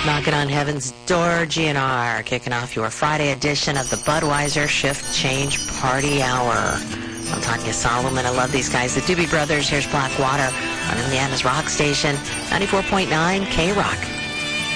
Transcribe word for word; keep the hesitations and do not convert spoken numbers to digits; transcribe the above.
Knocking on Heaven's Door, G N R, kicking off your Friday edition of the Budweiser Shift Change Party Hour. I'm Tanya Solomon. I love these guys. The Doobie Brothers. Here's Blackwater on Indiana's rock station, ninety-four point nine K-Rock.